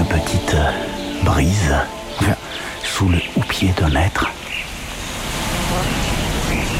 une petite brise, enfin, sous le houppier d'un être